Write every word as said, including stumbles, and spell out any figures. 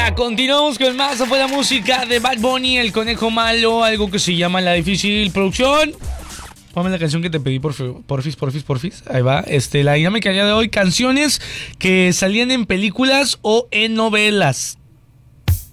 Venga, continuamos con más. Fue la música de Bad Bunny, El Conejo Malo, algo que se llama La Difícil. Producción, ponme la canción que te pedí, por porfis, porfis, porfis. Ahí va. Este, la dinámica del día de hoy, canciones que salían en películas o en novelas.